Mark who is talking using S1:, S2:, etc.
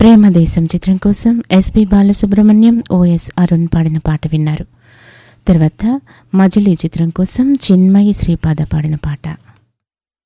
S1: ప్రేమదేశం చిత్రం కోసం SP Balasubrahmanyam, OS Arun పాడిన పాట విన్నారు. తర్వాత మజిలీ చిత్రం కోసం చిన్మయి శ్రీపాద పాడిన పాట.